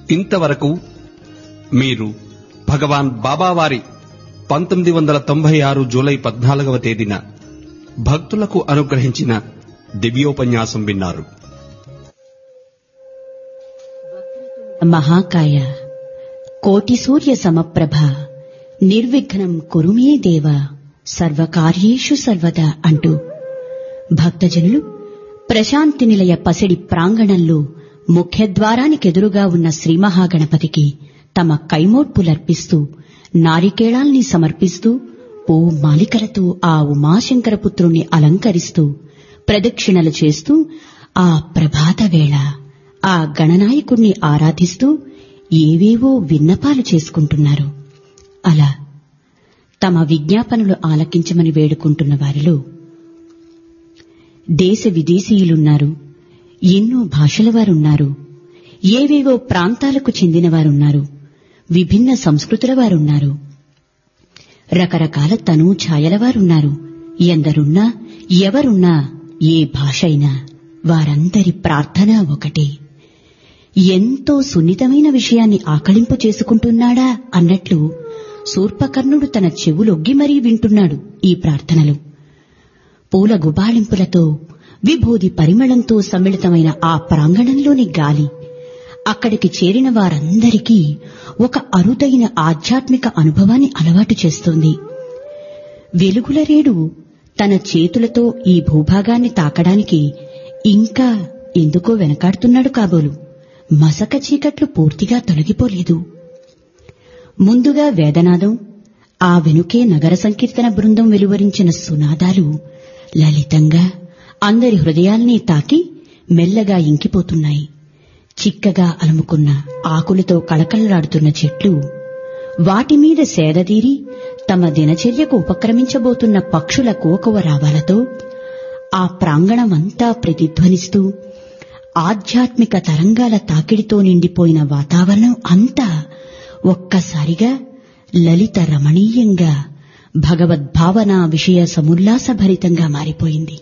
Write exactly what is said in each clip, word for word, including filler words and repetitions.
ఇంతవరకు మీరు భగవాన్ బాబావారి పంతొమ్మిది వందల తొంభై ఆరు జూలై పద్నాలుగవ తేదీన భక్తులకు అనుగ్రహించిన దివ్యోపన్యాసం విన్నారు. మహాకాయ కోటి సూర్య సమప్రభ నిర్విఘ్నం కురు మే దేవ సర్వకార్యేషు సర్వదా అంటూ భక్తజనులు ప్రశాంతి నిలయ పసిడి ప్రాంగణంలో ముఖ్యద్వారానికెదురుగా ఉన్న శ్రీ మహాగణపతికి తమ కైమోడ్పులర్పిస్తూ నారికేళాల్ని సమర్పిస్తూ ఓ మాలికలతో ఆ ఉమాశంకరపుత్రుణ్ణి అలంకరిస్తూ ప్రదక్షిణలు చేస్తూ ఆ ప్రభాత వేళ ఆ గణనాయకుణ్ణి ఆరాధిస్తూ ఏవేవో విన్నపాలు చేసుకుంటున్నారు. అలా తమ విజ్ఞాపనలు ఆలకించమని వేడుకుంటున్న వారిలో దేశ విదేశీయులున్నారు, ఎన్నో భాషల వారున్నారు, ఏవేవో ప్రాంతాలకు చెందిన వారున్నారు, విభిన్న సంస్కృతుల వారున్నారు, రకరకాల తను ఛాయల వారున్నారు. ఎందరున్నా ఎవరున్నా ఏ భాష అయినా వారందరి ప్రార్థన ఒకటే. ఎంతో సున్నితమైన విషయాన్ని ఆకళింపు చేసుకుంటున్నాడా అన్నట్లు శూర్పకర్ణుడు తన చెవులొగ్గి మరీ వింటున్నాడు ఈ ప్రార్థనలు. పూల గుబాళింపులతో విభూది పరిమళంతో సమ్మిళితమైన ఆ ప్రాంగణంలోని గాలి అక్కడికి చేరిన వారందరికీ ఒక అరుదైన ఆధ్యాత్మిక అనుభవాన్ని అలవాటు చేస్తోంది. వెలుగుల రేడు తన చేతులతో ఈ భూభాగాన్ని తాకడానికి ఇంకా ఎందుకో వెనకాడుతున్నాడు కాబోలు. మసక చీకట్లు పూర్తిగా తొలగిపోలేదు. ముందుగా వేదనాదం, ఆ వెనుకే నగర సంకీర్తన బృందం వెలువరించిన సునాదాలు లలితంగా అందరి హృదయాల్ని తాకి మెల్లగా ఇంకిపోతున్నాయి. చిక్కగా అలుముకున్న ఆకులతో కళకళలాడుతున్న చెట్లు, వాటిమీద సేదతీరి తమ దినచర్యకు ఉపక్రమించబోతున్న పక్షుల కోకవ రావాలతో ఆ ప్రాంగణమంతా ప్రతిధ్వనిస్తూ ఆధ్యాత్మిక తరంగాల తాకిడితో నిండిపోయిన వాతావరణం అంతా ఒక్కసారిగా లలిత రమణీయంగా భగవద్భావనా విషయ సముల్లాసభరితంగా మారిపోయింది.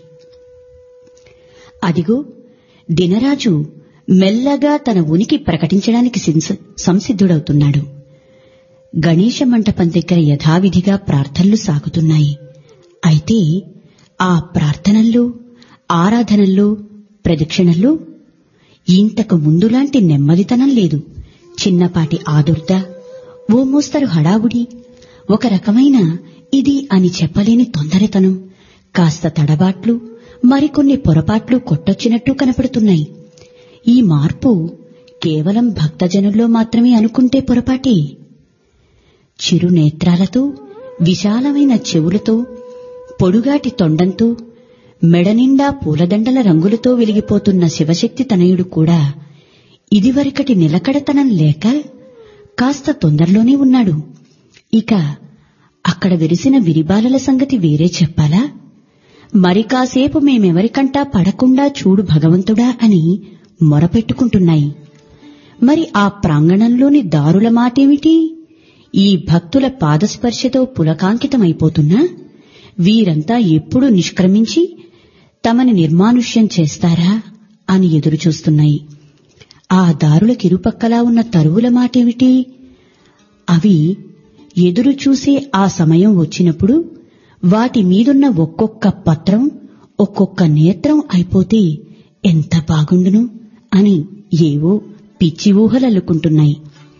అదిగో దినరాజు మెల్లగా తన ఉనికి ప్రకటించడానికి సంసిద్ధుడవుతున్నాడు. గణేశ మంటపం దగ్గర యథావిధిగా ప్రార్థనలు సాగుతున్నాయి. అయితే ఆ ప్రార్థనల్లో, ఆరాధనల్లో, ప్రదక్షిణల్లో ఇంతకు ముందులాంటి నెమ్మదితనం లేదు. చిన్నపాటి ఆదుర్ద, ఓ మోస్తరు హడావుడి, ఒక రకమైన ఇది అని చెప్పలేని తొందరతనం, కాస్త తడబాట్లు, మరికొన్ని పొరపాట్లు కొట్టొచ్చినట్టు కనపడుతున్నాయి. ఈ మార్పు కేవలం భక్తజనుల్లో మాత్రమే అనుకుంటే పొరపాటే. చిరునేత్రాలతో, విశాలమైన చెవులతో, పొడుగాటి తొండంతో, మెడనిండా పూలదండల రంగులతో వెలిగిపోతున్న శివశక్తి తనయుడు కూడా ఇదివరకటి నిలకడతనం లేక కాస్త తొందరలోనే ఉన్నాడు. ఇక అక్కడ విరిసిన విరిబాలల సంగతి వేరే చెప్పాలా? మరి కాసేపు మేమెవరికంటా పడకుండా చూడు భగవంతుడా అని మొరపెట్టుకుంటున్నాయి. మరి ఆ ప్రాంగణంలోని దారుల మాటేమిటి? ఈ భక్తుల పాదస్పర్శతో పులకాంకితమైపోతున్నా వీరంతా ఎప్పుడు నిష్క్రమించి తమని నిర్మానుష్యం చేస్తారా అని ఎదురుచూస్తున్నాయి. ఆ దారులకిరుపక్కలా ఉన్న తరువుల మాటేమిటి? అవి ఎదురుచూసే ఆ సమయం వచ్చినప్పుడు వాటి మీదున్న ఒక్కొక్క పత్రం, ఒక్కొక్క నేత్రం అయిపోతే ఎంత బాగుండును అని ఏవో పిచ్చి ఊహలల్లుకుంటున్నాయి.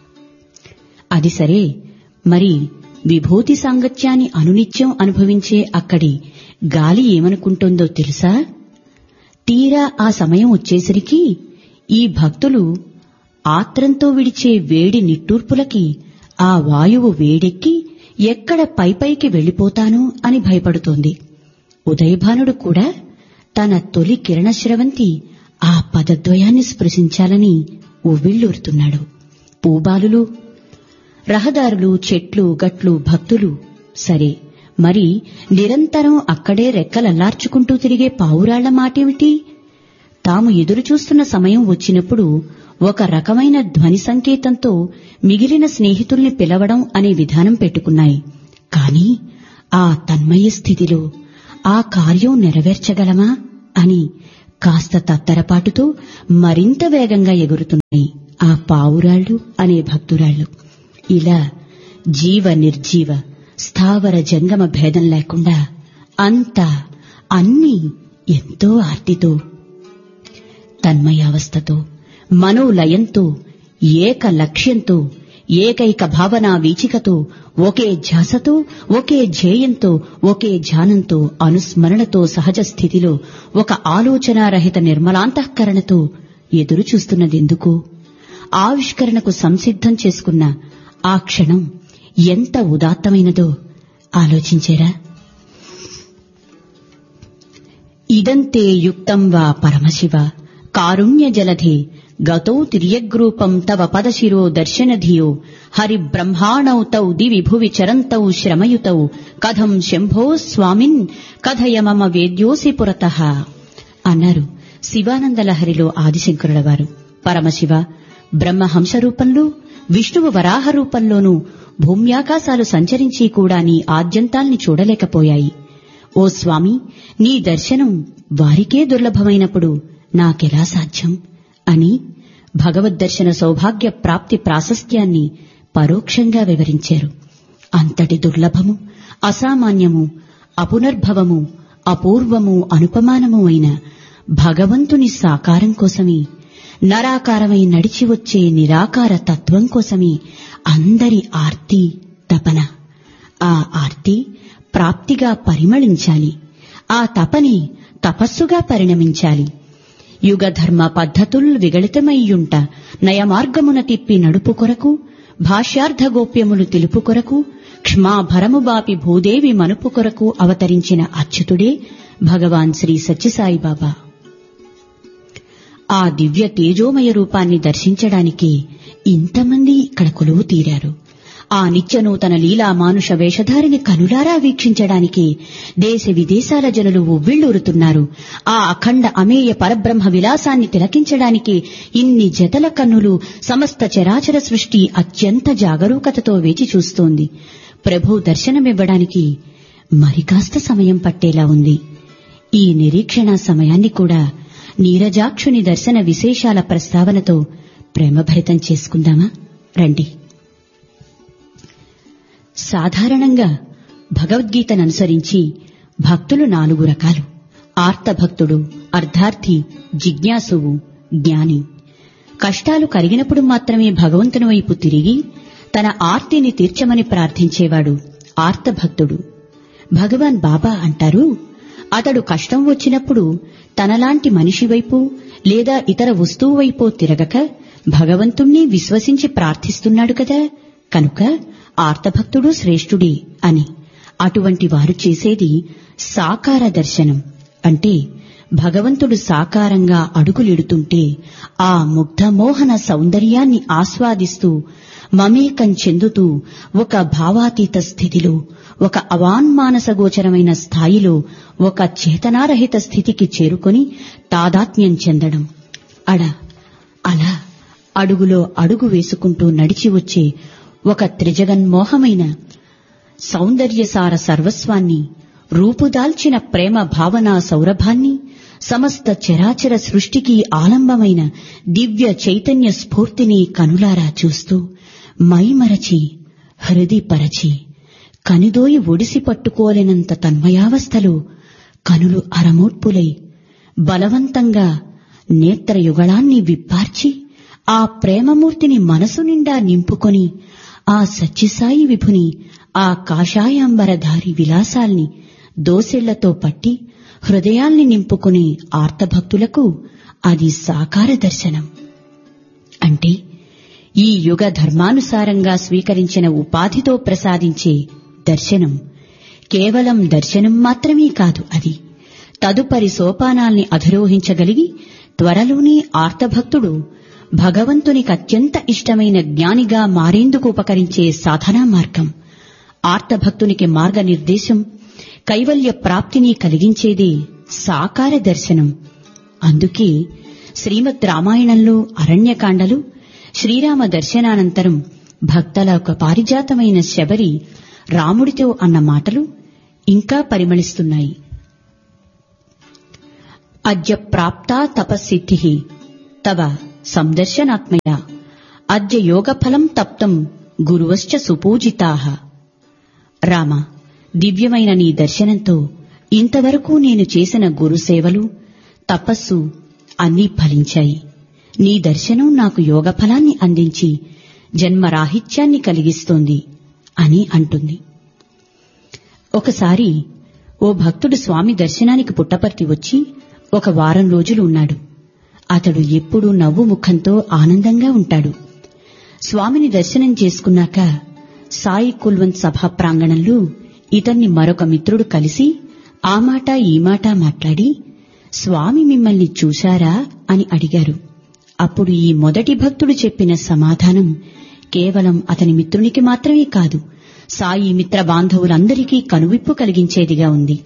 అది సరే, మరి విభూతి సాంగత్యాన్ని అనునిత్యం అనుభవించే అక్కడి గాలి ఏమనుకుంటోందో తెలుసా? తీరా ఆ సమయం వచ్చేసరికి ఈ భక్తులు ఆత్రంతో విడిచే వేడి నిట్టూర్పులకి ఆ వాయువు వేడెక్కి ఎక్కడ పైపైకి వెళ్లిపోతాను అని భయపడుతోంది. ఉదయభానుడు కూడా తన తొలి కిరణశ్రవంతి ఆ పదద్వయాన్ని స్పృశించాలని ఉవ్విళ్లూరుతున్నాడు. పూబాలులు, రహదారులు, చెట్లు, గట్లు, భక్తులు సరే, మరి నిరంతరం అక్కడే రెక్కలల్లార్చుకుంటూ తిరిగే పావురాళ్ల మాటేమిటి? తాము ఎదురుచూస్తున్న సమయం వచ్చినప్పుడు ఒక రకమైన ధ్వని సంకేతంతో మిగిలిన స్నేహితుల్ని పిలవడం అనే విధానం పెట్టుకున్నాయి. కాని ఆ తన్మయ స్థితిలో ఆ కార్యం నెరవేర్చగలమా అని కాస్త తత్తరపాటుతో మరింత వేగంగా ఎగురుతున్నాయి ఆ పావురాళ్ళు అనే భక్తురాళ్ళు. ఇలా జీవ నిర్జీవ స్థావర జంగమ భేదం లేకుండా అంతా అన్నీ ఎంతో ఆర్తితో తన్మయావస్థతో మనోలయంతో ఏక లక్ష్యంతో ఏకైక భావనా వీచికతో ఒకే ధ్యాసతో ఒకే ధ్యేయంతో ఒకే ధ్యానంతో అనుస్మరణతో సహజ స్థితిలో ఒక ఆలోచనారహిత నిర్మలాంతఃకరణతో ఎదురు చూస్తున్నదెందుకు? ఆవిష్కరణకు సంసిద్ధం చేసుకున్న ఆ క్షణం ఎంత ఉదాత్తమైనదో ఆలోచించేరా? ఇదంతే యుక్తం వా పరమశివ కారుణ్య జలధే గతో తిర్యగ్రూపం తవ పదశిరో దర్శనధియో హరి బ్రహ్మాణౌ తౌ దివి భువి చరంతౌ శ్రమయుతౌ కథం శంభో స్వామిన్ కథయ మమ వేద్యోసి పురతః అన్నారు శివానందలహరిలో ఆదిశంకరుల వారు. పరమశివ బ్రహ్మహంస రూపంలో విష్ణువు వరాహ రూపంలోనూ భూమ్యాకాశాలు సంచరించి కూడా నీ ఆద్యంతాల్ని చూడలేకపోయాయి. ఓ స్వామి, నీ దర్శనం వారికే దుర్లభమైనప్పుడు నాకెలా సాధ్యం అని భగవద్దర్శన సౌభాగ్య ప్రాప్తి ప్రాశస్త్యాన్ని పరోక్షంగా వివరించారు. అంతటి దుర్లభము, అసామాన్యము, అపునర్భవము, అపూర్వము, అనుపమానము అయిన భగవంతుని సాకారం కోసమే, నరాకారమై నడిచి వచ్చే నిరాకార తత్వం కోసమే అందరి ఆర్తి తపన. ఆ ఆర్తి ప్రాప్తిగా పరిమళించాలి. ఆ తపని తపస్సుగా పరిణమించాలి. యుగధర్మ పద్ధతుల్ విగళితమయ్యుంట నయమార్గమున తిప్పి నడుపు కొరకు, భాష్యార్థ గోప్యములు తెలుపు కొరకు, క్షమాభరము బాపి భూదేవి మనుపు కొరకు అవతరించిన అచ్యుతుడే భగవాన్ శ్రీ సత్యసాయిబాబా. ఆ దివ్య తేజోమయ రూపాన్ని దర్శించడానికి ఇంతమంది ఇక్కడ కొలువు తీరారు. ఆ నిత్యనూతన లీలా మానుష వేషధారిని కనులారా వీక్షించడానికి దేశ విదేశాల జనులు ఉవ్విళ్లూరుతున్నారు. ఆ అఖండ అమేయ పరబ్రహ్మ విలాసాన్ని తిలకించడానికి ఇన్ని జతల కన్నులు, సమస్త చరాచర సృష్టి అత్యంత జాగరూకతతో వేచి చూస్తోంది. ప్రభు దర్శనమివ్వడానికి మరికాస్త సమయం పట్టేలా ఉంది. ఈ నిరీక్షణ సమయాన్ని కూడా నీరజాక్షుని దర్శన విశేషాల ప్రస్తావనతో ప్రేమభరితం చేసుకుందామా? రండి. సాధారణంగా భగవద్గీతననుసరించి భక్తులు నాలుగు రకాలు: ఆర్తభక్తుడు, అర్ధార్థి, జిజ్ఞాసువు, జ్ఞాని. కష్టాలు కలిగినప్పుడు మాత్రమే భగవంతుని వైపు తిరిగి తన ఆర్తిని తీర్చమని ప్రార్థించేవాడు ఆర్తభక్తుడు. భగవాన్ బాబా అంటారు, అతడు కష్టం వచ్చినప్పుడు తనలాంటి మనిషి వైపు లేదా ఇతర వస్తువు వైపు తిరగక భగవంతుణ్ణి విశ్వసించి ప్రార్థిస్తున్నాడు కదా, కనుక ఆర్తభక్తుడు శ్రేష్ఠుడే అని. అటువంటి వారు చేసేది సాకార దర్శనం. అంటే భగవంతుడు సాకారంగా అడుగులిడుతుంటే ఆ ముగ్ధమోహన సౌందర్యాన్ని ఆస్వాదిస్తూ మమేకం చెందుతూ ఒక భావాతీత స్థితిలో, ఒక అవాన్మానసగోచరమైన స్థాయిలో, ఒక చేతనారహిత స్థితికి చేరుకొని తాదాత్మ్యం చెందడం. అడ అలా అడుగులో అడుగు వేసుకుంటూ నడిచి వచ్చే ఒక త్రిజగన్మోహమైన సౌందర్యసార సర్వస్వాన్ని, రూపుదాల్చిన ప్రేమ భావనా సౌరభాన్ని, సమస్త చరాచర సృష్టికి ఆలంబమైన దివ్య చైతన్య స్ఫూర్తిని కనులారా చూస్తూ మైమరచి హృదిపరచి కనుదోయి ఒడిసి పట్టుకోలేనంత తన్మయావస్థలో కనులు అరమోడ్పులై బలవంతంగా నేత్రయుగళాన్ని విప్పార్చి ఆ ప్రేమమూర్తిని మనసు నిండా నింపుకొని ఆ సత్యసాయి విభుని, ఆ కాషాయాంబరధారి విలాసాల్ని దోసెళ్లతో పట్టి హృదయాల్ని నింపుకునే ఆర్తభక్తులకు అది సాకార దర్శనం. అంటే ఈ యుగ ధర్మానుసారంగా స్వీకరించిన ఉపాధితో ప్రసాదించే దర్శనం కేవలం దర్శనం మాత్రమే కాదు. అది తదుపరి సోపానాల్ని అధిరోహించగలిగి త్వరలోనే ఆర్తభక్తుడు భగవంతునికి అత్యంత ఇష్టమైన జ్ఞానిగా మారేందుకు ఉపకరించే సాధనా మార్గం. ఆర్తభక్తునికి మార్గనిర్దేశం, కైవల్య ప్రాప్తిని కలిగించేదే సాకార దర్శనం. అందుకే శ్రీమద్ రామాయణంలో అరణ్యకాండలు శ్రీరామ దర్శనానంతరం భక్తల ఒక పారిజాతమైన శబరి రాముడితో అన్న మాటలు ఇంకా పరిమళిస్తున్నాయి. అద్య ప్రాప్తా తపస్సిద్ధిః తవ సందర్శనాత్మయ అద్య యోగఫలం తప్తం గురువశ్చ సుపూజితాః. రామ, దివ్యమైన నీ దర్శనంతో ఇంతవరకు నేను చేసిన గురుసేవలు, తపస్సు అన్నీ ఫలించాయి. నీ దర్శనం నాకు యోగఫలాన్ని అందించి జన్మరాహిత్యాన్ని కలిగిస్తోంది అని అంటుంది. ఒకసారి ఓ భక్తుడు స్వామి దర్శనానికి పుట్టపర్తి వచ్చి ఒక వారం రోజులు ఉన్నాడు. అతడు ఎప్పుడూ నవ్వు ముఖంతో ఆనందంగా ఉంటాడు. స్వామిని దర్శనం చేసుకున్నాక సాయి కుల్వంత్ సభా ప్రాంగణంలో ఇతన్ని మరొక మిత్రుడు కలిసి ఆ మాట ఈ మాట మాట్లాడి, స్వామి మిమ్మల్ని చూశారా అని అడిగారు. అప్పుడు ఈ మొదటి భక్తుడు చెప్పిన సమాధానం కేవలం అతని మిత్రునికి మాత్రమే కాదు, సాయి మిత్ర బాంధవులందరికీ కనువిప్పు కలిగించేదిగా ఉంది.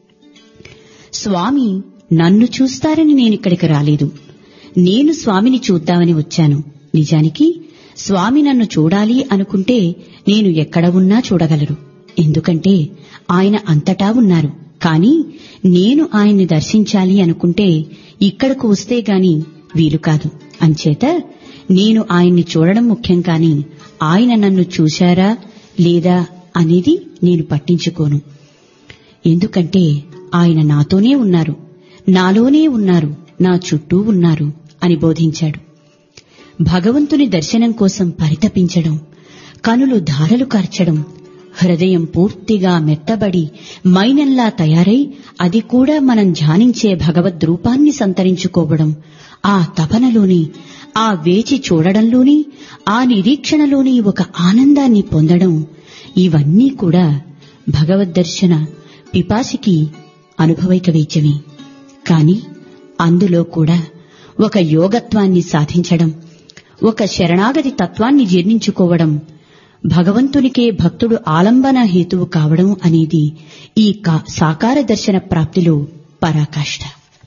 స్వామి నన్ను చూస్తారని నేనిక్కడికి రాలేదు, నేను స్వామిని చూద్దామని వచ్చాను. నిజానికి స్వామి నన్ను చూడాలి అనుకుంటే నేను ఎక్కడ ఉన్నా చూడగలరు, ఎందుకంటే ఆయన అంతటా ఉన్నారు. కాని నేను ఆయన్ని దర్శించాలి అనుకుంటే ఇక్కడకు వస్తే గాని వీలు కాదు. అంచేత నేను ఆయన్ని చూడడం ముఖ్యం కాని ఆయన నన్ను చూశారా లేదా అనేది నేను పట్టించుకోను. ఎందుకంటే ఆయన నాతోనే ఉన్నారు, నాలోనే ఉన్నారు, నా చుట్టూ ఉన్నారు అని బోధించాడు. భగవంతుని దర్శనం కోసం పరితపించడం, కనులు ధారలు కార్చడం, హృదయం పూర్తిగా మెత్తబడి మైనంలా తయారై అది కూడా మనం ధ్యానించే భగవద్రూపాన్ని సంతరించుకోవడం, ఆ తపనలోని, ఆ వేచి చూడడంలోని, ఆ నిరీక్షణలోని ఒక ఆనందాన్ని పొందడం, ఇవన్నీ కూడా భగవద్దర్శన పిపాసికి అనుభవైక వేద్యమే. కాని అందులో కూడా ఒక యోగత్వాన్ని సాధించడం, ఒక శరణాగతి తత్వాన్ని జీర్ణించుకోవడం, భగవంతునికే భక్తుడు ఆలంబన హేతువు కావడం అనేది ఈ సాకార దర్శన ప్రాప్తిలో పరాకాష్ఠ.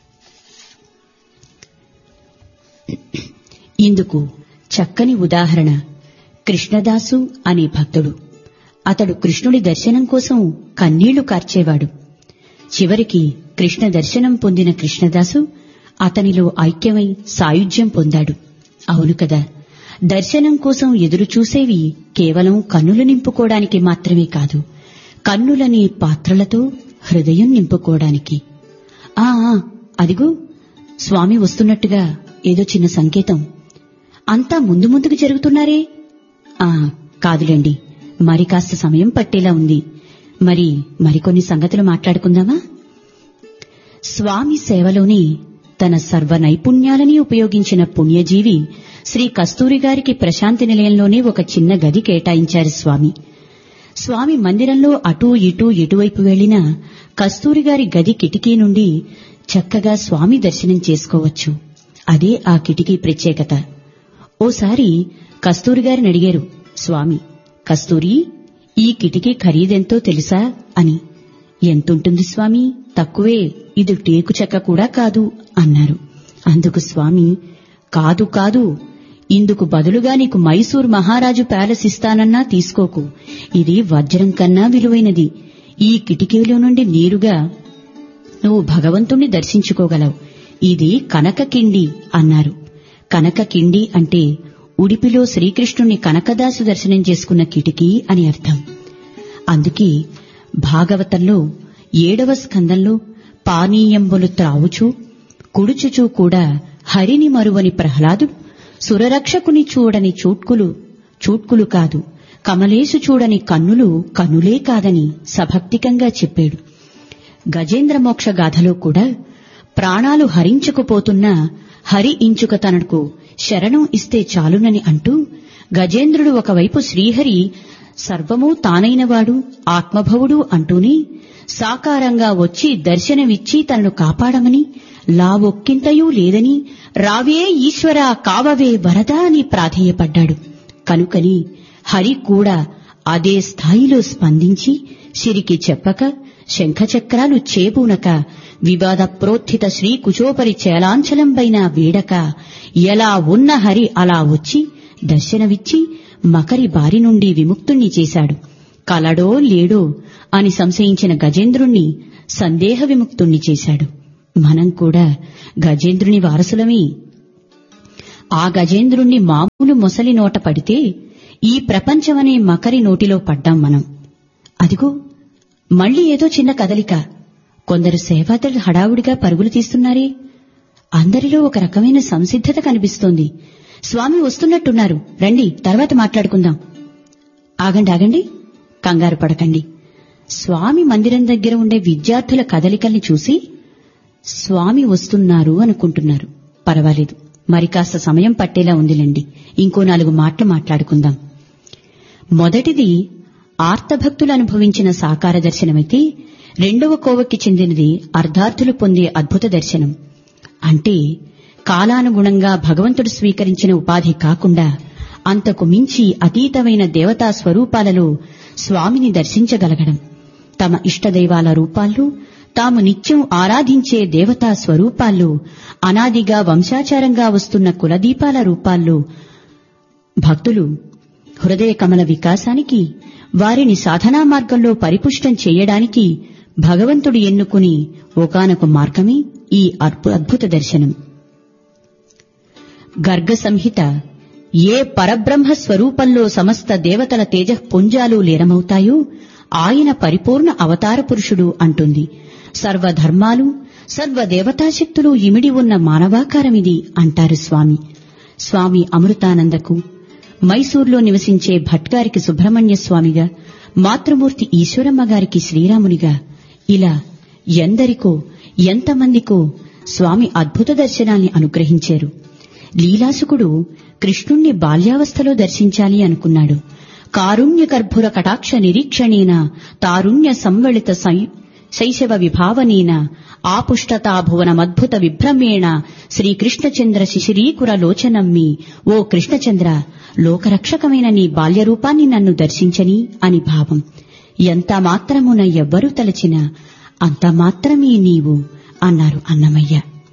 ఇందుకు చక్కని ఉదాహరణ కృష్ణదాసు అనే భక్తుడు. అతడు కృష్ణుడి దర్శనం కోసం కన్నీళ్లు కార్చేవాడు. చివరికి కృష్ణ దర్శనం పొందిన కృష్ణదాసు అతనిలో ఐక్యమై సాయుధ్యం పొందాడు. అవును కదా, దర్శనం కోసం ఎదురుచూసేవి కేవలం కన్నులు నింపుకోవడానికి మాత్రమే కాదు, కన్నులని పాత్రలతో హృదయం నింపుకోవడానికి. ఆ అదిగో స్వామి వస్తున్నట్టుగా ఏదో చిన్న సంకేతం. అంతా ముందు ముందుకు జరుగుతున్నారే. ఆ కాదులేండి, మరి కాస్త సమయం పట్టేలా ఉంది. మరి మరికొన్ని సంగతులు మాట్లాడుకుందామా? స్వామి సేవలోని తన సర్వ నైపుణ్యాలని ఉపయోగించిన పుణ్యజీవి శ్రీ కస్తూరి గారికి ప్రశాంతి నిలయంలోనే ఒక చిన్న గది కేటాయించారు స్వామి. స్వామి మందిరంలో అటూ ఇటూ ఎటువైపు వెళ్లినా కస్తూరి గారి గది కిటికీ నుండి చక్కగా స్వామి దర్శనం చేసుకోవచ్చు. అదే ఆ కిటికీ ప్రత్యేకత. ఓసారి కస్తూరి గారిని అడిగారు స్వామి, కస్తూరి, ఈ కిటికీ ఖరీదెంతో తెలుసా అని. ఎంతుంటుంది స్వామి? తక్కువే, ఇది టేకు చెక్క కూడా కాదు అన్నారు. అందుకు స్వామి, కాదు కాదు, ఇందుకు బదులుగా నీకు మైసూర్ మహారాజు ప్యాలెస్ ఇస్తానన్నా తీసుకోకు, ఇది వజ్రం కన్నా విలువైనది. ఈ కిటికీలో నుండి నేరుగా నువ్వు భగవంతుణ్ణి దర్శించుకోగలవు. ఇది కనకకిండి అన్నారు. కనకకిండి అంటే ఉడిపిలో శ్రీకృష్ణుణ్ణి కనకదాసు దర్శనం చేసుకున్న కిటికీ అని అర్థం. అందుకే భాగవతంలో ఏడవ స్కందంలో పానీయంబులు త్రావుచూ కుడుచుచూ కూడా హరిని మరువని ప్రహ్లాదుడు సురరక్షకుని చూడని చూట్కులు చూట్కులు కాదు, కమలేసు చూడని కన్నులు కన్నులే కాదని సభక్తికంగా చెప్పాడు. గజేంద్ర మోక్ష గాథలో కూడా ప్రాణాలు హరించుకుపోతున్నా హరి ఇంచుక తనకు శరణం ఇస్తే చాలునని అంటూ గజేంద్రుడు ఒకవైపు శ్రీహరి సర్వమూ తానైనవాడు ఆత్మభవుడు అంటూనే సాకారంగా వచ్చి దర్శనమిచ్చి తనను కాపాడమని, లావొక్కింతయూ లేదని, రావే ఈశ్వరా కావవే వరదా అని ప్రాధేయపడ్డాడు. కనుకని హరి కూడా అదే స్థాయిలో స్పందించి సిరికి చెప్పక, శంఖచక్రాలు చేబూనక, వివాద ప్రోత్థిత శ్రీ కుచోపరి చేలాంచలంపైన వీడక, ఎలా ఉన్న హరి అలా వచ్చి దర్శనమిచ్చి మకరి బారి నుండి విముక్తుణ్ణి చేశాడు. కలడో లేడో అని సంశయించిన గజేంద్రుణ్ణి సందేహ విముక్తుణ్ణి చేశాడు. మనం కూడా గజేంద్రుని వారసులమే. ఆ గజేంద్రుణ్ణి మామూలు మొసలి నోట పడితే ఈ ప్రపంచమనే మకరి నోటిలో పడ్డాం మనం. అదిగో మళ్లీ ఏదో చిన్న కదలిక. కొందరు సేవాదళులు హడావుడిగా పరుగులు తీస్తున్నారే. అందరిలో ఒక రకమైన సంసిద్ధత కనిపిస్తోంది. స్వామి వస్తున్నట్టున్నారు, రండి తర్వాత మాట్లాడుకుందాం. ఆగండి ఆగండి, కంగారు పడకండి. స్వామి మందిరం దగ్గర ఉండే విద్యార్థుల కదలికల్ని చూసి స్వామి వస్తున్నారు అనుకుంటున్నారు. పర్వాలేదు, మరి కాస్త సమయం పట్టేలా ఉందిలేండి. ఇంకో నాలుగు మాటలు మాట్లాడుకుందాం. మొదటిది ఆర్తభక్తులు అనుభవించిన సాకార దర్శనమైతే, రెండవ కోవకి చెందినది అర్ధార్థులు పొందే అద్భుత దర్శనం. అంటే కాలానుగుణంగా భగవంతుడు స్వీకరించిన ఉపాధి కాకుండా అంతకు మించి అతీతమైన దేవతా స్వరూపాలలో స్వామిని దర్శించగలగడం. తమ ఇష్టదైవాల రూపాల్లో, తాము నిత్యం ఆరాధించే దేవతా స్వరూపాల్లో, అనాదిగా వంశాచారంగా వస్తున్న కులదీపాల రూపాల్లో భక్తులు హృదయ కమల వికాసానికి, వారిని సాధనా మార్గంలో పరిపుష్టం చేయడానికి భగవంతుడు ఎన్నుకుని ఒకానొక మార్గమే ఈ అద్భుత దర్శనం. గర్గ సంహిత ఏ పరబ్రహ్మ స్వరూపంలో సమస్త దేవతల తేజఃపుంజాలు లీనమవుతాయో ఆయన పరిపూర్ణ అవతార పురుషుడు అంటుంది. సర్వధర్మాలు, సర్వదేవతాశక్తులు ఇమిడి ఉన్న మానవాకారమిది అంటారు స్వామి. స్వామి అమృతానందకు, మైసూర్లో నివసించే భట్గారికి సుబ్రహ్మణ్య స్వామిగా, మాతృమూర్తి ఈశ్వరమ్మ గారికి శ్రీరామునిగా, ఇలా ఎందరికో ఎంతమందికో స్వామి అద్భుత దర్శనాన్ని అనుగ్రహించారు. లీలాసుకుడు కృష్ణుణ్ణి బాల్యావస్థలో దర్శించాలి అనుకున్నాడు. కారుణ్య కర్భుర కటాక్ష నిరీక్షణేన తారుణ్య సంవళిత శైశవ విభావనేన ఆపుష్టతా భువనమద్భుత విభ్రమేణ శ్రీకృష్ణచంద్ర శిశిరీకుర లోచనమ్మి, ఓ కృష్ణచంద్ర, లోకరక్షకమైన నీ బాల్యరూపాన్ని నన్ను దర్శించని అని భావం. ఎంత మాత్రమున ఎవ్వరూ తలచినా అంత మాత్రమే నీవు అన్నారు అన్నమయ్య.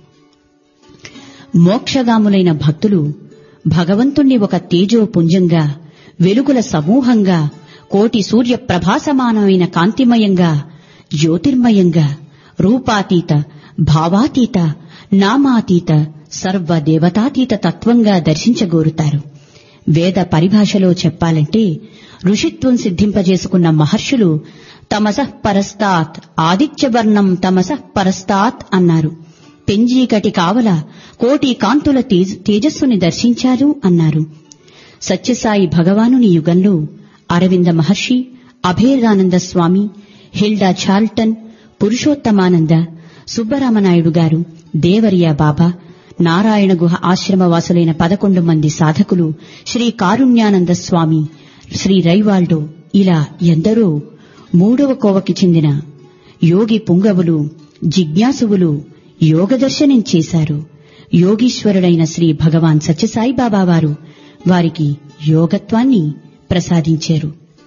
మోక్షగాములైన భక్తులు భగవంతుణ్ణి ఒక తేజోపుంజంగా, వెలుగుల సమూహంగా, కోటి సూర్య ప్రభాసమానమైన కాంతిమయంగా, జ్యోతిర్మయంగా, రూపాతీత, భావాతీత, నామాతీత, సర్వదేవతాతీత తత్వంగా దర్శించగోరుతారు. వేద పరిభాషలో చెప్పాలంటే, ఋషిత్వం సిద్ధింపజేసుకున్న మహర్షులు తమసః పరస్తాత్ ఆదిత్యవర్ణం తమసః పరస్తాత్ అన్నారు. పెంజీకటి కావల కోటి కాంతుల తేజస్సుని దర్శించారు అన్నారు. సత్యసాయి భగవానుని యుగంలో అరవింద మహర్షి, అభేదానంద స్వామి, హిల్డా చార్ల్టన్, పురుషోత్తమానంద, సుబ్బరామనాయుడు గారు, దేవరియా బాబా, నారాయణ గుహ ఆశ్రమవాసులైన పదకొండు మంది సాధకులు, శ్రీ కారుణ్యానంద స్వామి, శ్రీ రైవాల్డో, ఇలా ఎందరో మూడవ కోవకి చెందిన యోగి పుంగవులు, జిజ్ఞాసువులు యోగదర్శనం చేశారు. యోగీశ్వరుడైన శ్రీ భగవాన్ సత్యసాయిబాబా వారు వారికి యోగత్వాన్ని ప్రసాదించారు.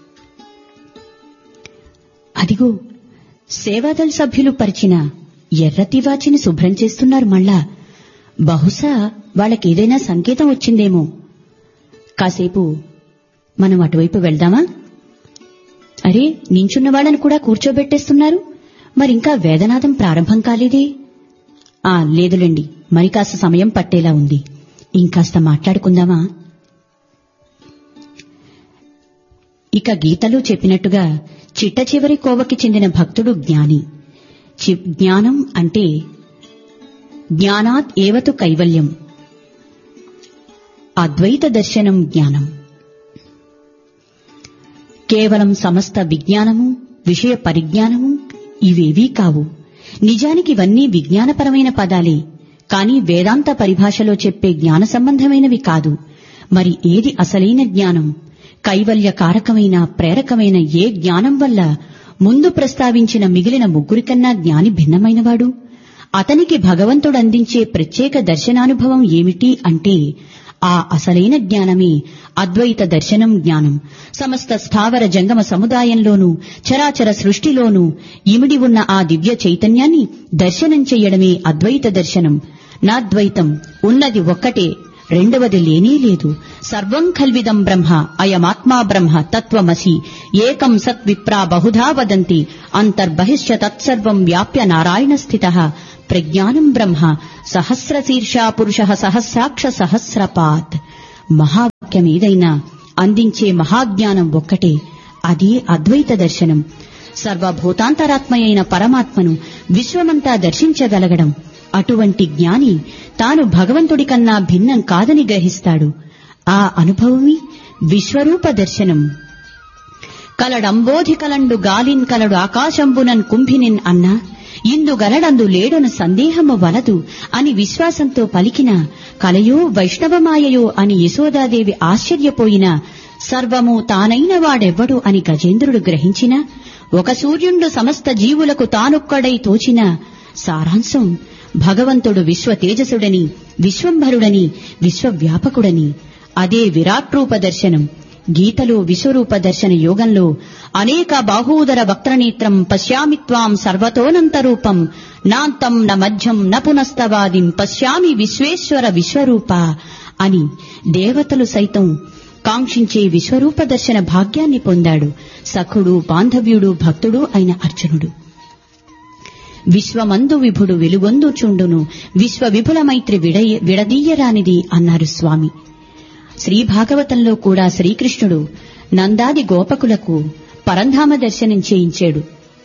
అదిగో సేవాదళ సభ్యులు పరిచిన ఎర్రతివాచిని శుభ్రం చేస్తున్నారు. మళ్ళా బహుశా వాళ్ళకేదైనా సంకేతం వచ్చిందేమో. కాసేపు మనం అటువైపు వెళ్దామా? అరే, నించున్న వాళ్ళని కూడా కూర్చోబెట్టేస్తున్నారు. మరింకా వేదనాదం ప్రారంభం కాలేదే. ఆ లేదులేండి, మరి కాస్త సమయం పట్టేలా ఉంది. ఇంకాస్త మాట్లాడుకుందామా? ఇక గీతలో చెప్పినట్టుగా చిట్ట చివరి కోవకి చెందిన భక్తుడు జ్ఞాని. జ్ఞానం అంటే జ్ఞానాత్ ఏవతు కైవల్యం, అద్వైత దర్శనం జ్ఞానం. కేవలం సమస్త విజ్ఞానము, విషయ పరిజ్ఞానము ఇవేవీ కావు. నిజానికి ఇవన్నీ విజ్ఞానపరమైన పదాలే, కాని వేదాంత పరిభాషలో చెప్పే జ్ఞాన సంబంధమైనవి కాదు. మరి ఏది అసలైన జ్ఞానం? కైవల్య కారకమైన, ప్రేరకమైన ఏ జ్ఞానం వల్ల ముందు ప్రస్తావించిన మిగిలిన ముగ్గురికన్నా జ్ఞాని భిన్నమైనవాడు? అతనికి భగవంతుడు అందించే ప్రత్యేక దర్శనానుభవం ఏమిటి అంటే, ఆ అసలైన జ్ఞానమే అద్వైత దర్శనం జ్ఞానం. సమస్త స్థావర జంగమ సముదాయంలోనూ, చరాచర సృష్టిలోనూ ఇమిడి ఉన్న ఆ దివ్య చైతన్యాన్ని దర్శనం చెయ్యడమే అద్వైత దర్శనం. నాద్వైతం, ఉన్నది ఒక్కటే, రెండవది లేనే లేదు. సర్వం ఖల్విదం బ్రహ్మ, అయమాత్మా బ్రహ్మ తత్వమసి, ఏకం సత్ విప్రా బహుధా వదంతి, అంతర్బహిశ్చ తత్సర్వం వ్యాప్య నారాయణ స్థితః, ప్రజ్ఞానం బ్రహ్మ సహస్రశీర్షా పురుష సహస్రాక్ష సహస్రపాత్. మహావాక్యం ఏదైనా అందించే మహాజ్ఞానం ఒక్కటే, అది అద్వైత దర్శనం. సర్వభూతాంతరాత్మయైన పరమాత్మను విశ్వమంతా దర్శించగలగడం. అటువంటి జ్ఞాని తాను భగవంతుడి కన్నా భిన్నం కాదని గ్రహిస్తాడు. ఆ అనుభవమే విశ్వరూప దర్శనం. కలడంబోధి కలండు గాలిన్ కలడు ఆకాశంబునన్ కుంభినిన్ అన్నా ఇందు గలడందు లేడను సందేహము వలదు అని విశ్వాసంతో పలికిన కలయో వైష్ణవమాయయో అని యశోదాదేవి ఆశ్చర్యపోయిన సర్వము తానైన వాడెవ్వడు అని గజేంద్రుడు గ్రహించిన ఒక సూర్యుండు సమస్త జీవులకు తానొక్కడై తోచిన సారాంశం భగవంతుడు విశ్వ తేజసుడని, విశ్వంభరుడని, విశ్వవ్యాపకుడని. అదే విరాట్ రూప దర్శనం. గీతలో విశ్వరూప దర్శన యోగంలో అనేక బాహూదర వక్త్రనేత్రం పశ్యామి త్వాం సర్వతోనంతరూపం నాంతం న మధ్యం న పునస్తవాదిం పశ్యామి విశ్వేశ్వర విశ్వరూప అని దేవతలు సైతం కాంక్షించే విశ్వరూప దర్శన భాగ్యాన్ని పొందాడు సఖుడు, బాంధవ్యుడు, భక్తుడు అయిన అర్జునుడు. విశ్వమందు విభుడు వెలుగొందు చుండును విశ్వ విపుల మైత్రి విడదీయరానిది అన్నారు స్వామి. శ్రీ భాగవతంలో కూడా శ్రీకృష్ణుడు నందాది గోపకులకు పరంధామ దర్శనం చేయించాడు.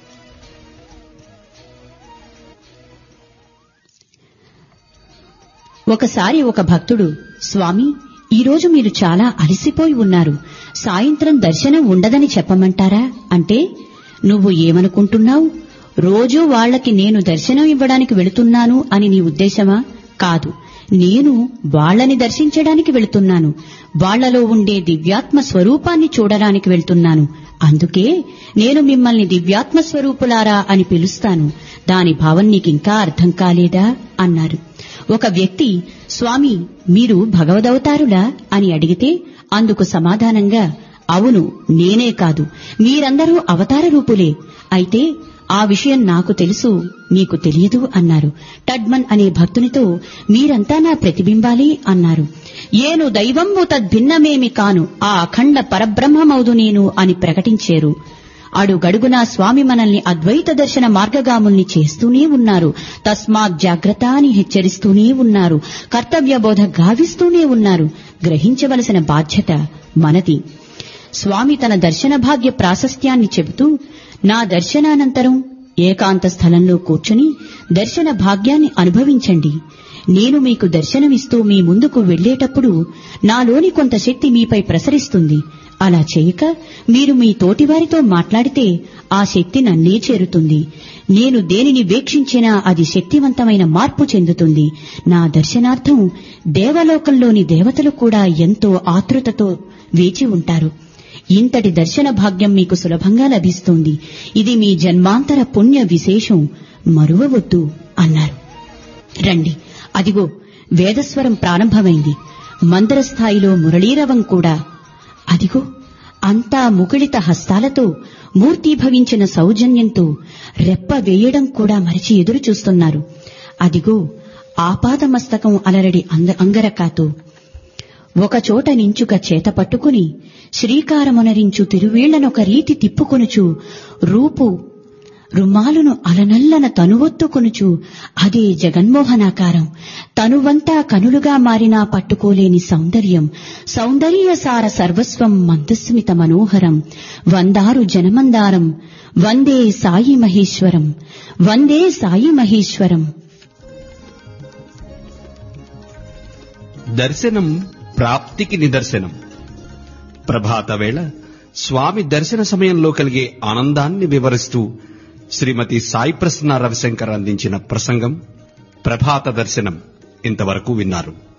ఒకసారి ఒక భక్తుడు, స్వామి, ఈరోజు మీరు చాలా అలసిపోయి ఉన్నారు, సాయంత్రం దర్శనం ఉండదని చెప్పమంటారా అంటే, నువ్వు ఏమనుకుంటున్నావు? రోజూ వాళ్లకి నేను దర్శనం ఇవ్వడానికి వెళుతున్నాను అని నీ ఉద్దేశమా? కాదు, నేను వాళ్లని దర్శించడానికి వెళుతున్నాను. వాళ్లలో ఉండే దివ్యాత్మ స్వరూపాన్ని చూడడానికి వెళ్తున్నాను. అందుకే నేను మిమ్మల్ని దివ్యాత్మ స్వరూపులారా అని పిలుస్తాను. దాని భావం నీకింకా అర్థం కాలేదా అన్నారు. ఒక వ్యక్తి, స్వామి, మీరు భగవదవతారులా అని అడిగితే అందుకు సమాధానంగా, అవును, నేనే కాదు, మీరందరూ అవతార రూపులే. అయితే ఆ విషయం నాకు తెలుసు, మీకు తెలియదు అన్నారు. టడ్మన్ అనే భక్తునితో, మీరంతా నా ప్రతిబింబాలే అన్నారు. ఏను దైవంబు తద్భిన్నమేమి కాను, ఆ అఖండ పరబ్రహ్మమౌదు నేను అని ప్రకటించారు. అడుగడుగునా స్వామి మనల్ని అద్వైత దర్శన మార్గగాముల్ని చేస్తూనే ఉన్నారు. తస్మాత్ జాగ్రత్త అని హెచ్చరిస్తూనే ఉన్నారు. కర్తవ్యబోధ గావిస్తూనే ఉన్నారు. గ్రహించవలసిన బాధ్యత మనది. స్వామి తన దర్శన భాగ్య ప్రాశస్త్యాన్ని చెబుతూ, నా దర్శనానంతరం ఏకాంత స్థలంలో కూర్చుని దర్శన భాగ్యాన్ని అనుభవించండి. నేను మీకు దర్శనమిస్తూ మీ ముందుకు వెళ్లేటప్పుడు నాలోని కొంత శక్తి మీపై ప్రసరిస్తుంది. అలా చేయక మీరు మీ తోటివారితో మాట్లాడితే ఆ శక్తి నన్నే చేరుతుంది. నేను దేనిని వీక్షించినా అది శక్తివంతమైన మార్పు చెందుతుంది. నా దర్శనార్థం దేవలోకంలోని దేవతలు కూడా ఎంతో ఆతృతతో వేచి ఉంటారు. ఇంతటి దర్శన భాగ్యం మీకు సులభంగా లభిస్తుంది. ఇది మీ జన్మాంతర పుణ్య విశేషం, మరువవద్దు అన్నారు. రండి, అదిగో వేదస్వరం ప్రారంభమైంది. మందరస్థాయిలో మురళీరవం కూడా. అదిగో అంతా ముకుళిత హస్తాలతో, మూర్తీభవించిన సౌజన్యంతో రెప్ప వేయడం కూడా మరిచి ఎదురు చూస్తున్నారు. అదిగో ఆపాదమస్తకం అలరడి అంగరకాతో ఒకచోట నించుక చేత పట్టుకుని శ్రీకారమునరించు తిరువీళ్లనొక రీతి తిప్పుకొనుచు రూపు రుమాలును అలనల్లన తనువొత్తుకొనుచు అదే జగన్మోహనాకారం. తనువంతా కనులుగా మారినా పట్టుకోలేని సౌందర్యం. సౌందర్యసార సర్వస్వం మందస్మిత మనోహరం. వందారు జనమందారం. వందే సాయి మహేశ్వరం. వందే సాయి మహేశ్వరం. దర్శనం ప్రాప్తికి నిదర్శనం. ప్రభాత వేళ స్వామి దర్శన సమయంలో కలిగే ఆనందాన్ని వివరిస్తూ శ్రీమతి సాయి ప్రసన్న రవిశంకర్ అందించిన ప్రసంగం ప్రభాత దర్శనం ఇంతవరకు విన్నారు.